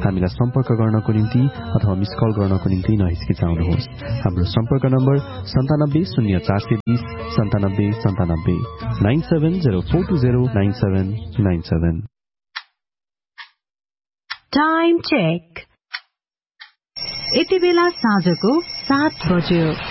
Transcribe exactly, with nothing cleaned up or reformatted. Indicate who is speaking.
Speaker 1: हामीलाई सम्पर्क गर्नको निम्ति अथवा मिस कल गर्नको निम्ति नहिचकिचाउनुहोस्। हाम्रो सम्पर्क नम्बर सन्तानब्बे शून्य चार सय बीस सन्तानब्बे सन्तानब्बे nine seven zero four two zero nine seven nine seven.
Speaker 2: Time check. यति बेला साँझको सात बज्यो।